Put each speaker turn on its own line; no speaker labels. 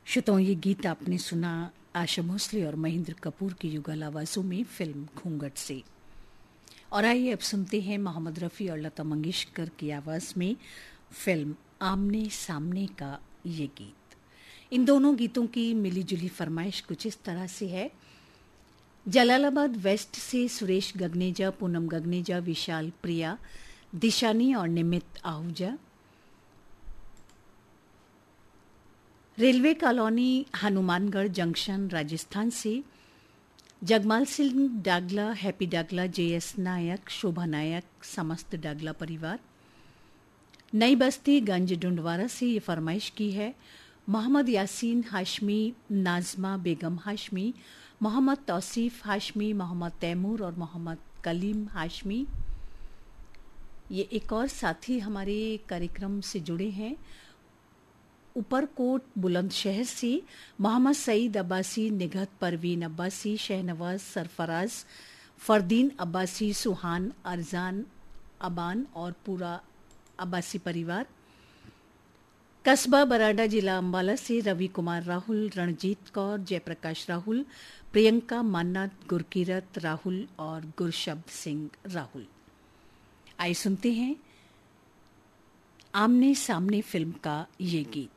श्रोताओं, ये गीत आपने सुना आशा भोसले और महेंद्र कपूर की युगल आवाजों में फिल्म घूंघट से। और आइए अब सुनते हैं मोहम्मद रफ़ी और लता मंगेशकर की आवाज में फिल्म आमने सामने का ये गीत। इन दोनों गीतों की मिलीजुली फरमाइश कुछ इस तरह से है। जलालाबाद वेस्ट से सुरेश गगनेजा, पूनम गगनेजा, विशाल प्रिया, दिशानी और निमित Ahuja. Railway colony Hanumangarh junction Rajasthan से जगमाल सिंह डागला, हैप्पी डागला, जेएस नायक, शोभा नायक, समस्त डागला परिवार। नई बस्ती गंज डुंडवारा से ये फरमाइश की है मोहम्मद यासीन हाशमी, नाजमा बेगम हाशमी, मोहम्मद तौसीफ हाशमी, मोहम्मद तैमूर और मोहम्मद कलीम हाशमी। ये एक और साथी हमारे कार्यक्रम से जुड़े हैं ऊपरकोट बुलंदशहर से मोहम्मद सईद अब्बासी, निगहत परवीन अब्बासी, शहनवाज सरफराज, फरदीन अब्बासी, सुहान अरजान अबान और पूरा अब्बासी परिवार। कस्बा बराडा जिला अंबाला से रवि कुमार राहुल, रणजीत कौर, जयप्रकाश राहुल, प्रियंका मान्ना, गुरकीरत राहुल और गुरशब्द सिंह राहुल। आइए सुनते हैं आमने सामने फिल्म का ये गीत।